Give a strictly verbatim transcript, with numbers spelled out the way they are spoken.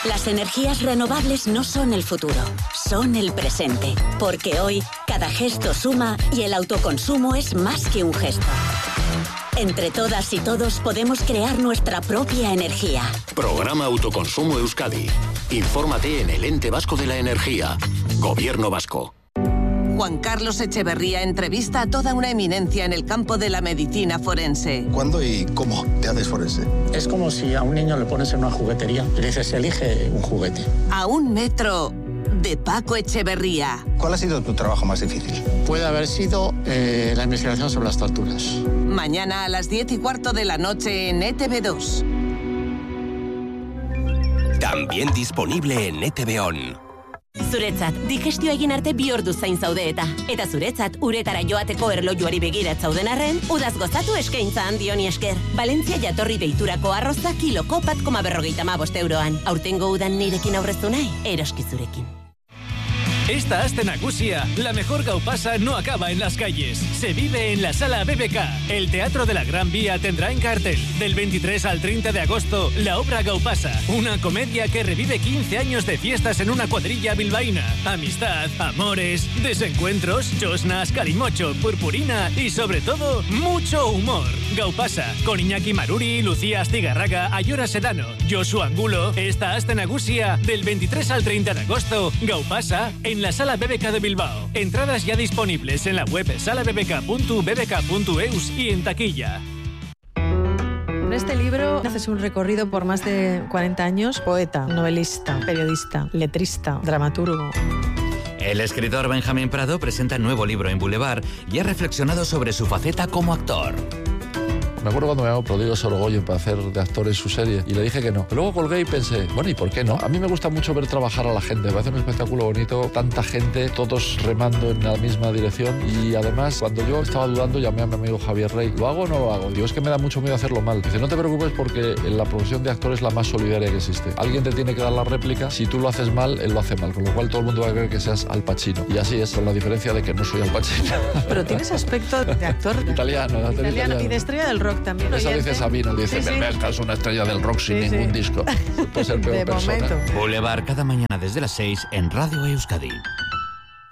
Las energías renovables no son el futuro, son el presente. Porque hoy, cada gesto suma y el autoconsumo es más que un gesto. Entre todas y todos podemos crear nuestra propia energía. Programa Autoconsumo Euskadi. Infórmate en el Ente Vasco de la Energía. Gobierno Vasco. Juan Carlos Echeverría entrevista a toda una eminencia en el campo de la medicina forense. ¿Cuándo y cómo te haces forense? Es como si a un niño le pones en una juguetería y le dices, elige un juguete. A un metro de Paco Echeverría. ¿Cuál ha sido tu trabajo más difícil? Puede haber sido eh, la investigación sobre las torturas. Mañana a las diez y cuarto de la noche en E T V dos. También disponible en E T V On. Zuretzat, digestio egin arte bi ordu zain zaude eta. Eta zuretzat, uretara joateko erlojuari begirat zauden arren, udaz gozatu eskaintza handi honi esker. Valentzia jatorri deiturako arroza kiloko bat koma berrogeita hamabost euroan. Aurtengo udan nirekin aurreztu nahi, eroski zurekin. Esta aste nagusia, la mejor gaupasa no acaba en las calles. Se vive en la Sala B B K. El Teatro de la Gran Vía tendrá en cartel, del veintitrés al treinta de agosto, la obra Gaupasa. Una comedia que revive quince años de fiestas en una cuadrilla bilbaína. Amistad, amores, desencuentros, chosnas, calimocho, purpurina y sobre todo, mucho humor. Gaupasa, con Iñaki Maruri, Lucía Astigarraga, Ayora Sedano, Josu Angulo. Esta aste nagusia, del veintitrés al treinta de agosto, Gaupasa, en la Sala B B K de Bilbao. Entradas ya disponibles en la web sala b b k punto b b k punto e u s y en taquilla. En este libro haces un recorrido por más de cuarenta años. Poeta, novelista, periodista, letrista, dramaturgo. El escritor Benjamín Prado presenta nuevo libro en Boulevard y ha reflexionado sobre su faceta como actor. Me acuerdo cuando me llamó Rodrigo Sorogoyen para hacer de actor en su serie y le dije que no. Pero luego colgué y pensé, bueno, ¿y por qué no? A mí me gusta mucho ver trabajar a la gente. Me parece un espectáculo bonito, tanta gente, todos remando en la misma dirección. Y además, cuando yo estaba dudando, llamé a mi amigo Javier Rey. ¿Lo hago o no lo hago? Digo, es que me da mucho miedo hacerlo mal. Dice, no te preocupes porque en la profesión de actor es la más solidaria que existe. Alguien te tiene que dar la réplica. Si tú lo haces mal, él lo hace mal. Con lo cual todo el mundo va a creer que seas Al Pacino. Y así es, con la diferencia de que no soy Al Pacino. Pero tienes aspecto de actor italiano, de actor italiano, italiano. Y de estrella del rock también. Esa dice Sabina, dice, sí, sí. Esta es una estrella del rock sin sí, ningún sí. disco. Puede ser peor de persona. Momento. Boulevard cada mañana desde las seis en Radio Euskadi.